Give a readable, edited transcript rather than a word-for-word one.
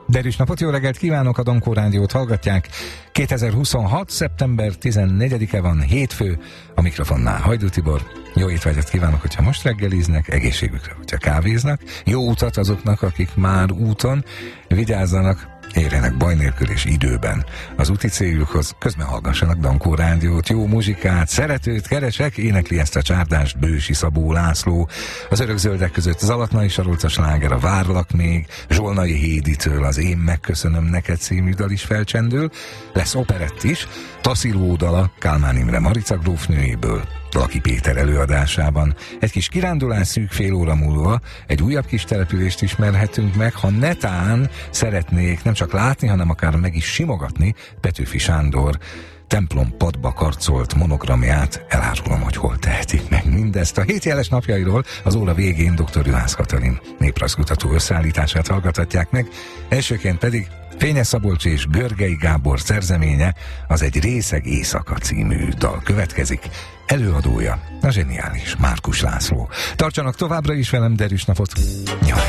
Derűs napot, jó reggelt kívánok, a Dankó Rádiót hallgatják. 2026. szeptember 14-e van, hétfő, a mikrofonnál Hajdú Tibor. Jó étvágyat kívánok, hogyha most reggeliznek, egészségükre, hogyha kávéznak. Jó utat azoknak, akik már úton, vigyázzanak, érjenek baj nélkül és időben az úti céljukhoz, közben hallgassanak Dankó Rádiót, jó muzsikát, szeretőt keresek, énekli ezt a csárdást Bősi Szabó László, az Örökzöldek között Zalatnai Sarolta sláger, a Várlak még, Zsolnai Héditől az Én megköszönöm neked című dal is felcsendül, lesz operett is, Tassziló dala Kálmán Imre Marica grófnőjéből, Laki Péter előadásában. Egy kis kirándulás szűk fél óra múlva egy újabb kis települést ismerhetünk meg, ha netán szeretnék nem csak látni, hanem akár meg is simogatni Petőfi Sándor templom padba karcolt monogramját, elárulom, hogy hol tehetik meg mindezt. A hétjeles napjairól az óra végén dr. Juhász Katalin néprajzkutató összeállítását hallgathatják meg, elsőként pedig Fényes Szabolcs és Görgei Gábor szerzeménye, az Egy részeg éjszaka című dal következik. Előadója a zseniális Márkus László. Tartsanak továbbra is velem, derűs napot! Nyaj!